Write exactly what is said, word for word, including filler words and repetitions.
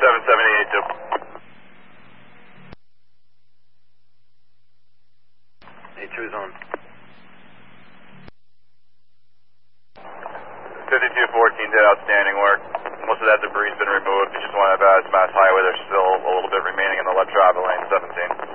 seven seven eight two. eight two is on. fifty-two fourteen did outstanding work. Most of that debris has been removed. You just want to advise Mass Highway, there's still a little bit remaining in the left driver lane, seventeen.